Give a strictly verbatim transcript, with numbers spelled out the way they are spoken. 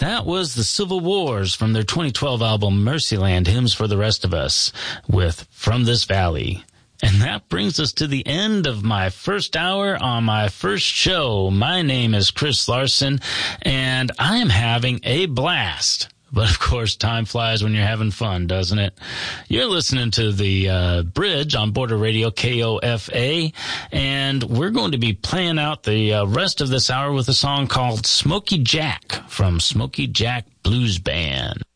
That was the Civil Wars from their twenty twelve album Mercyland, Hymns for the Rest of Us, with From This Valley. And that brings us to the end of my first hour on my first show. My name is Chris Larson, and I am having a blast. But, of course, time flies when you're having fun, doesn't it? You're listening to the uh, Bridge on Border Radio K O F A, and we're going to be playing out the uh, rest of this hour with a song called Smokey Jack from Smokey Jack Blues Band.